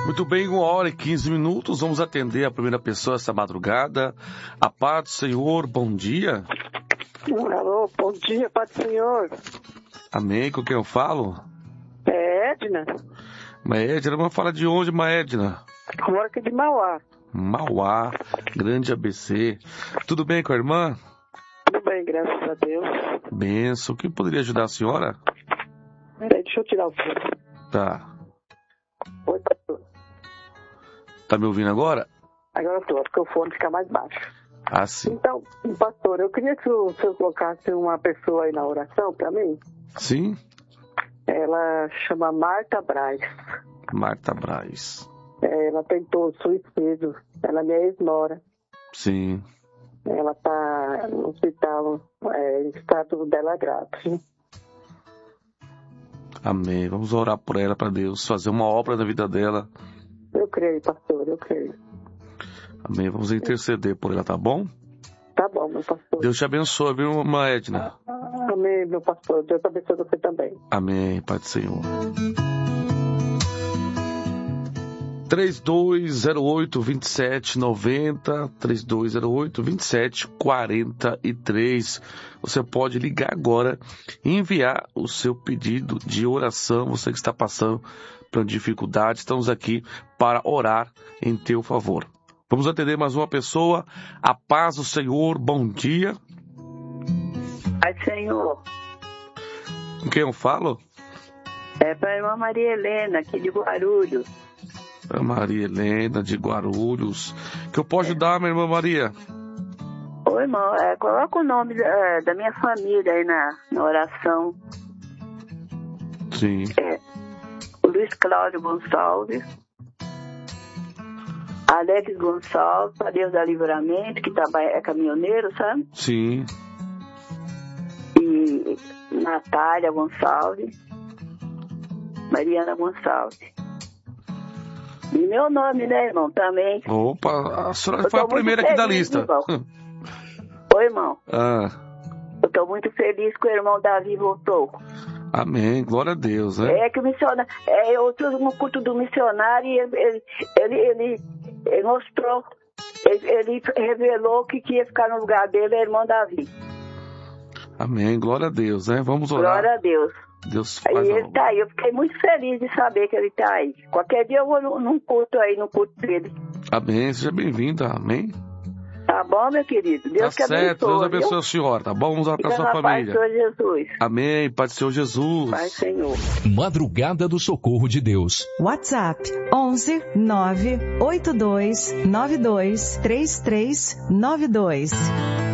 Muito bem, 1h15. Vamos atender a primeira pessoa essa madrugada. A paz do Senhor, bom dia. Alô, bom dia, paz do Senhor. Amém, com quem eu falo? É Edna. Edna, vamos falar de onde, Edna? Eu moro aqui de Mauá. Mauá, grande ABC. Tudo bem com a irmã? Tudo bem, graças a Deus. Benção. O que poderia ajudar a senhora? Peraí, deixa eu tirar o fone. Tá. Oi, pastor. Tá me ouvindo agora? Agora eu tô, porque o fone fica mais baixo. Ah, sim. Então, pastor, eu queria que o senhor colocasse uma pessoa aí na oração pra mim. Sim? Ela chama Marta Braz. Marta Braz. Ela tentou suicídio. Ela é minha ex-nora. Sim. Ela tá no hospital, em estado dela grave. Amém. Vamos orar por ela, para Deus fazer uma obra na vida dela. Eu creio, pastor, eu creio. Amém. Vamos interceder por ela, tá bom? Tá bom, meu pastor. Deus te abençoe, viu, irmã Edna? Amém, meu pastor. Deus abençoe você também. Amém, Pai do Senhor. 3208-2790, 3208-2743. Você pode ligar agora e enviar o seu pedido de oração. Você que está passando por dificuldade, estamos aqui para orar em teu favor. Vamos atender mais uma pessoa. A paz do Senhor, bom dia. Pai Senhor. Com quem eu falo? É para a irmã Maria Helena, aqui de Guarulhos. Maria Helena de Guarulhos. Que eu posso ajudar, minha irmã Maria? Oi, irmão. Coloca o nome da minha família aí na oração. Sim. O Luiz Cláudio Gonçalves. Alex Gonçalves, para Deus da Livramento, que é caminhoneiro, sabe? Sim. E Natália Gonçalves. Mariana Gonçalves. E meu nome, né, irmão, também. Opa, a senhora foi a primeira aqui da lista. Irmão. Oi, irmão. Eu tô muito feliz que o irmão Davi voltou. Amém, glória a Deus, né? É que o missionário... eu tô no culto do missionário e ele mostrou... Ele revelou que ia ficar no lugar dele, é o irmão Davi. Amém, glória a Deus, né? Vamos orar. Glória a Deus. Deus faz e ele tá aí, eu fiquei muito feliz de saber que ele tá aí. Qualquer dia eu vou num culto aí, no culto dele. Amém, seja bem-vinda, amém? Tá bom, meu querido? Deus tá que abençoe. Certo, Deus abençoe a senhora, tá bom? Vamos orar pra sua família. Pai do Senhor Jesus. Amém, Pai do Senhor Jesus. Pai Senhor. Madrugada do Socorro de Deus. WhatsApp 11 982 92 3392.